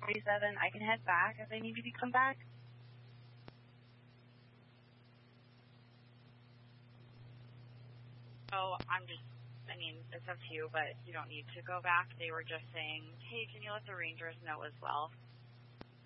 10:47. I can head back if I need you to come back. Oh, it's up to you, but you don't need to go back. They were just saying, hey, can you let the Rangers know as well?